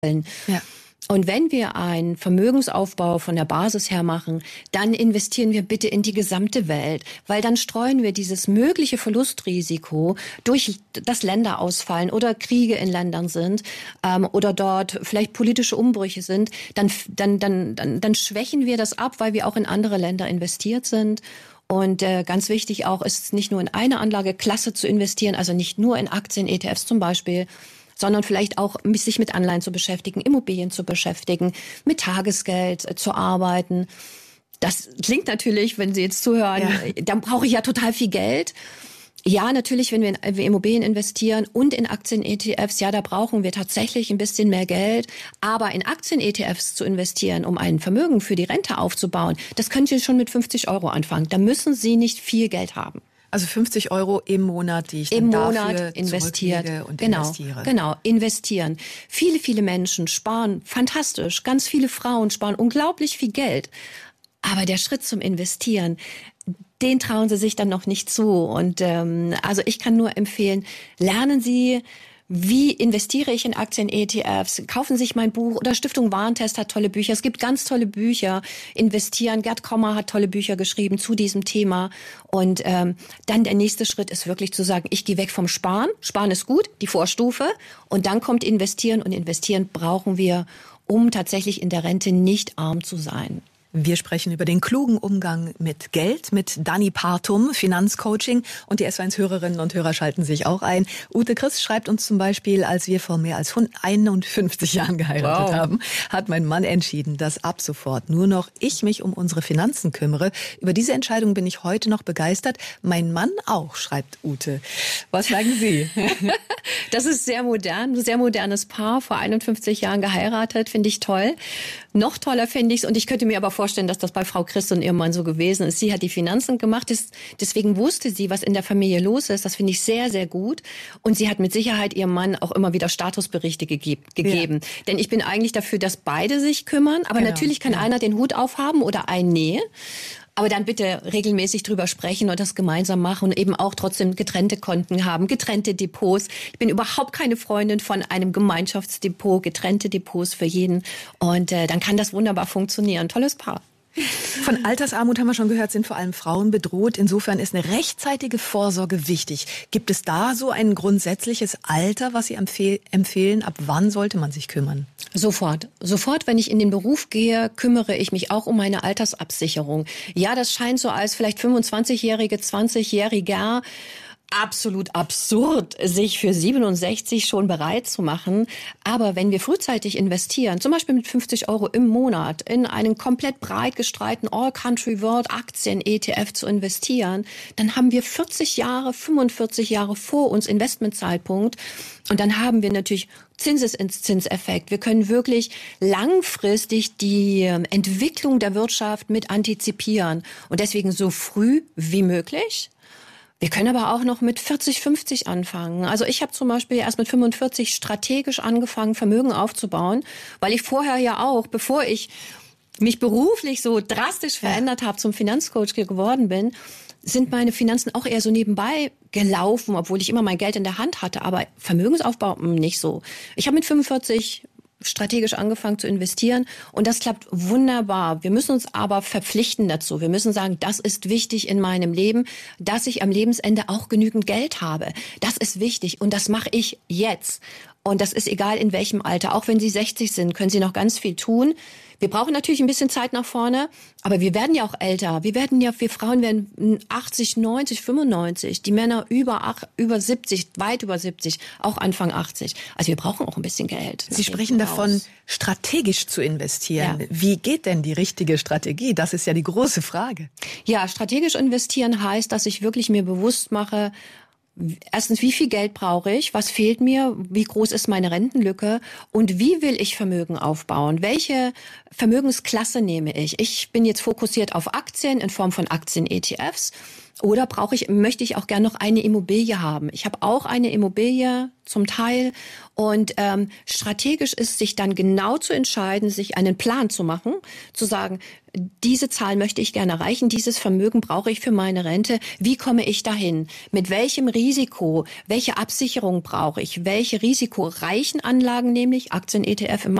Ja. Und wenn wir einen Vermögensaufbau von der Basis her machen, dann investieren wir bitte in die gesamte Welt, weil dann streuen wir dieses mögliche Verlustrisiko durch das Länder ausfallen oder Kriege in Ländern sind oder dort vielleicht politische Umbrüche sind, dann schwächen wir das ab, weil wir auch in andere Länder investiert sind. Und ganz wichtig auch ist nicht nur in eine Anlageklasse zu investieren, also nicht nur in Aktien, ETFs zum Beispiel, sondern vielleicht auch sich mit Anleihen zu beschäftigen, Immobilien zu beschäftigen, mit Tagesgeld zu arbeiten. Das klingt natürlich, wenn Sie jetzt zuhören, dann brauche ich ja total viel Geld. Ja, natürlich, wenn wir in Immobilien investieren und in Aktien-ETFs, ja, da brauchen wir tatsächlich ein bisschen mehr Geld. Aber in Aktien-ETFs zu investieren, um ein Vermögen für die Rente aufzubauen, das können Sie schon mit 50 € anfangen. Da müssen Sie nicht viel Geld haben. Also 50 € im Monat, die ich dann dafür investiere und investiere. Genau, investieren. Viele, viele Menschen sparen fantastisch. Ganz viele Frauen sparen unglaublich viel Geld. Aber der Schritt zum Investieren, den trauen sie sich dann noch nicht zu. Und also ich kann nur empfehlen, lernen Sie, wie investiere ich in Aktien-ETFs? Kaufen Sie sich mein Buch oder Stiftung Warentest hat tolle Bücher. Es gibt ganz tolle Bücher. Investieren. Gerd Kommer hat tolle Bücher geschrieben zu diesem Thema. Und dann der nächste Schritt ist wirklich zu sagen, ich gehe weg vom Sparen. Sparen ist gut, die Vorstufe. Und dann kommt Investieren. Und Investieren brauchen wir, um tatsächlich in der Rente nicht arm zu sein. Wir sprechen über den klugen Umgang mit Geld mit Dani Partum, Finanzcoaching. Und die S1-Hörerinnen und Hörer schalten sich auch ein. Ute Christ schreibt uns zum Beispiel, als wir vor mehr als 51 Jahren geheiratet haben, hat mein Mann entschieden, dass ab sofort nur noch ich mich um unsere Finanzen kümmere. Über diese Entscheidung bin ich heute noch begeistert. Mein Mann auch, schreibt Ute. Was sagen Sie? Das ist sehr modern, ein sehr modernes Paar, vor 51 Jahren geheiratet, finde ich toll. Noch toller finde ich es, und ich könnte mir aber vorstellen, dass das bei Frau Christ und ihrem Mann so gewesen ist. Sie hat die Finanzen gemacht, deswegen wusste sie, was in der Familie los ist. Das finde ich sehr, sehr gut. Und sie hat mit Sicherheit ihrem Mann auch immer wieder Statusberichte gegeben. Ja. Denn ich bin eigentlich dafür, dass beide sich kümmern. Aber natürlich kann einer den Hut aufhaben oder ein Nee. Aber dann bitte regelmäßig drüber sprechen und das gemeinsam machen und eben auch trotzdem getrennte Konten haben, getrennte Depots. Ich bin überhaupt keine Freundin von einem Gemeinschaftsdepot, getrennte Depots für jeden. Und dann kann das wunderbar funktionieren. Tolles Paar. Von Altersarmut haben wir schon gehört, sind vor allem Frauen bedroht. Insofern ist eine rechtzeitige Vorsorge wichtig. Gibt es da so ein grundsätzliches Alter, was Sie empfehlen? Ab wann sollte man sich kümmern? Sofort. Sofort, wenn ich in den Beruf gehe, kümmere ich mich auch um meine Altersabsicherung. Ja, das scheint so als vielleicht 25-Jährige, 20-Jähriger absolut absurd, sich für 67 schon bereit zu machen. Aber wenn wir frühzeitig investieren, zum Beispiel mit 50 € im Monat in einen komplett breit gestreuten All-Country-World-Aktien-ETF zu investieren, dann haben wir 40 Jahre, 45 Jahre vor uns Investmentzeitpunkt. Und dann haben wir natürlich Zinseszinseffekt. Wir können wirklich langfristig die Entwicklung der Wirtschaft mit antizipieren. Und deswegen so früh wie möglich. Wir können aber auch noch mit 40, 50 anfangen. Also ich habe zum Beispiel erst mit 45 strategisch angefangen, Vermögen aufzubauen, weil ich vorher ja auch, bevor ich mich beruflich so drastisch verändert habe, zum Finanzcoach geworden bin, sind meine Finanzen auch eher so nebenbei gelaufen, obwohl ich immer mein Geld in der Hand hatte. Aber Vermögensaufbau nicht so. Ich habe mit 45 strategisch angefangen zu investieren und das klappt wunderbar. Wir müssen uns aber verpflichten dazu. Wir müssen sagen, das ist wichtig in meinem Leben, dass ich am Lebensende auch genügend Geld habe. Das ist wichtig und das mache ich jetzt. Und das ist egal in welchem Alter. Auch wenn Sie 60 sind, können Sie noch ganz viel tun. Wir brauchen natürlich ein bisschen Zeit nach vorne, aber wir werden ja auch älter. Wir Frauen werden 80, 90, 95. Die Männer über 70, weit über 70, auch Anfang 80. Also wir brauchen auch ein bisschen Geld. Sie sprechen davon, strategisch zu investieren. Ja. Wie geht denn die richtige Strategie? Das ist ja die große Frage. Ja, strategisch investieren heißt, dass ich wirklich mir bewusst mache, erstens, wie viel Geld brauche ich? Was fehlt mir? Wie groß ist meine Rentenlücke? Und wie will ich Vermögen aufbauen? Welche Vermögensklasse nehme ich? Ich bin jetzt fokussiert auf Aktien in Form von Aktien-ETFs. Oder möchte ich auch gerne noch eine Immobilie haben? Ich habe auch eine Immobilie zum Teil und strategisch ist, sich dann genau zu entscheiden, sich einen Plan zu machen, zu sagen, diese Zahl möchte ich gerne erreichen, dieses Vermögen brauche ich für meine Rente. Wie komme ich dahin? Mit welchem Risiko? Welche Absicherung brauche ich? Welche risikoreichen Anlagen, nämlich Aktien, ETF,